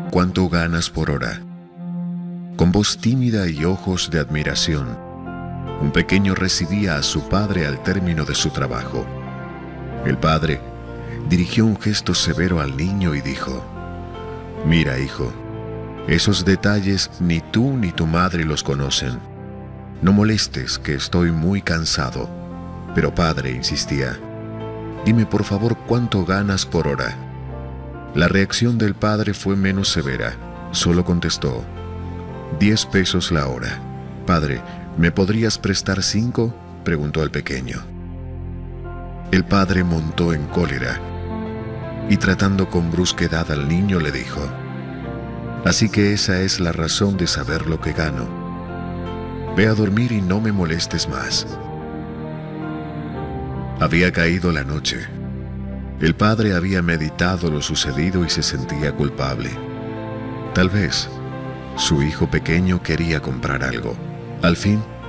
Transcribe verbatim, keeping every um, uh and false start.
¿Cuánto ganas por hora? Con voz tímida y ojos de admiración, un pequeño recibía a su padre al término de su trabajo. El padre dirigió un gesto severo al niño y dijo: «Mira, hijo, esos detalles ni tú ni tu madre los conocen. No molestes, que estoy muy cansado». Pero padre, insistía, «dime por favor cuánto ganas por hora». La reacción del padre fue menos severa. Solo contestó: «Diez pesos la hora». «Padre, ¿me podrías prestar cinco?», preguntó el pequeño. El padre montó en cólera y, tratando con brusquedad al niño, le dijo: «Así que esa es la razón de saber lo que gano. Ve a dormir y no me molestes más». Había caído la noche. El padre había meditado lo sucedido y se sentía culpable. Tal vez su hijo pequeño quería comprar algo. Al fin,